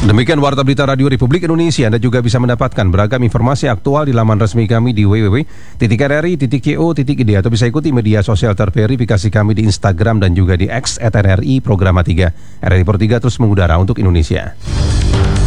Demikian Warta Berita Radio Republik Indonesia. Anda juga bisa mendapatkan beragam informasi aktual di laman resmi kami di www.rri.co.id atau bisa ikuti media sosial terverifikasi kami di Instagram dan juga di X @NRI Programa 3. RRI Pro 3 terus mengudara untuk Indonesia.